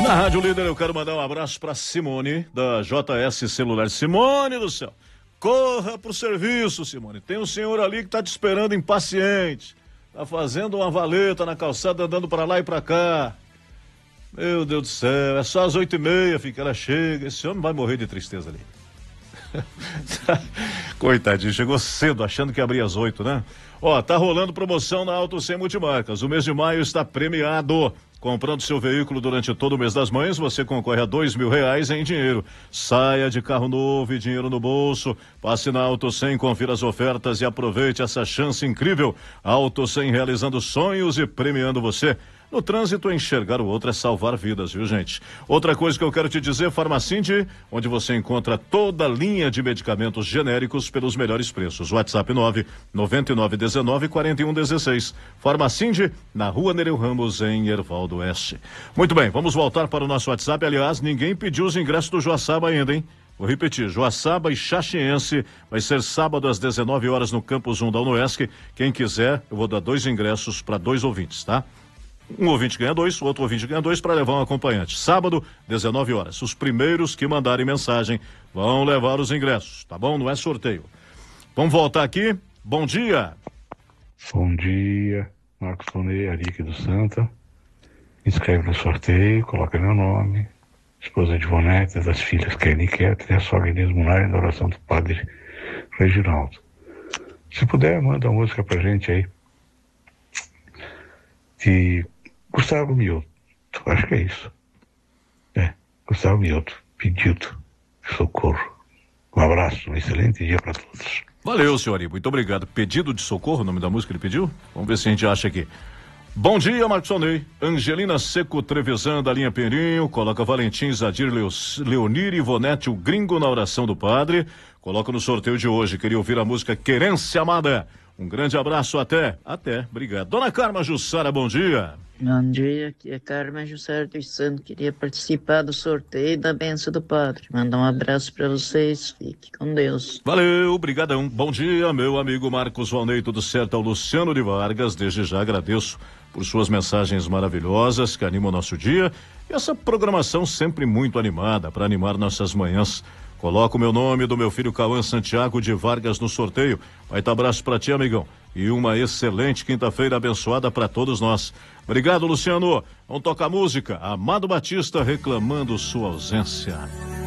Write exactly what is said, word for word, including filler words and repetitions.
Na Rádio Líder eu quero mandar um abraço para Simone, da J S Celular. Simone do céu, corra pro serviço, Simone. Tem um senhor ali que tá te esperando impaciente. Tá fazendo uma valeta na calçada, andando para lá e para cá. Meu Deus do céu, é só às oito e meia, fica, ela chega. Esse homem vai morrer de tristeza ali. Coitadinho, chegou cedo, achando que abria às oito, né? Ó, tá rolando promoção na Auto cem Multimarcas. O mês de maio está premiado. Comprando seu veículo durante todo o mês das mães, você concorre a dois mil reais em dinheiro. Saia de carro novo e dinheiro no bolso. Passe na Auto cem, confira as ofertas e aproveite essa chance incrível. Auto cem realizando sonhos e premiando você. No trânsito, enxergar o outro é salvar vidas, viu, gente? Outra coisa que eu quero te dizer, Farmacinde, onde você encontra toda a linha de medicamentos genéricos pelos melhores preços. WhatsApp nove nove nove um nove quatro um um seis. Farmacinde, na Rua Nereu Ramos, em Hervaldo Oeste. Muito bem, vamos voltar para o nosso WhatsApp. Aliás, ninguém pediu os ingressos do Joaçaba ainda, hein? Vou repetir, Joaçaba e Xaxiense, vai ser sábado às dezenove horas no Campus um da Unoesc. Quem quiser, eu vou dar dois ingressos para dois ouvintes, tá? Um ouvinte ganha dois, o outro ouvinte ganha dois para levar um acompanhante. Sábado, dezenove horas. Os primeiros que mandarem mensagem vão levar os ingressos, tá bom? Não é sorteio. Vamos voltar aqui. Bom dia. Bom dia, Marcos Tonei, Arique do Santa. Inscreve no sorteio, coloca meu nome. Esposa de Vonete, das filhas Kelly e Cat, e a sogra Inês Munari na oração do padre Reginaldo. Se puder, manda uma música pra gente aí. De Gustavo Mioto, acho que é isso. É, Gustavo Mioto, pedido de socorro. Um abraço, um excelente dia para todos. Valeu, senhor, muito obrigado. Pedido de socorro, o nome da música ele pediu? Vamos ver se a gente acha aqui. Bom dia, Marcos Sonei. Angelina Seco Trevisan da linha Peninho, coloca Valentim, Zadir, Leonir e Ivonete, o gringo na oração do padre. Coloca no sorteio de hoje. Queria ouvir a música Querência Amada. Um grande abraço, até. Até, obrigado. Dona Carma Jussara, bom dia. Bom dia, aqui é Carma Jussara dos Santos. Queria participar do sorteio da benção do padre. Mandar um abraço para vocês. Fique com Deus. Valeu, brigadão. Bom dia, meu amigo Marcos Valnei, tudo certo? Ao Luciano de Vargas, desde já agradeço por suas mensagens maravilhosas que animam o nosso dia. E essa programação sempre muito animada para animar nossas manhãs. Coloca o meu nome do meu filho Cauã Santiago de Vargas no sorteio. Vai tá abraço pra ti, amigão. E uma excelente quinta-feira abençoada para todos nós. Obrigado, Luciano. Vamos tocar música. Amado Batista reclamando sua ausência.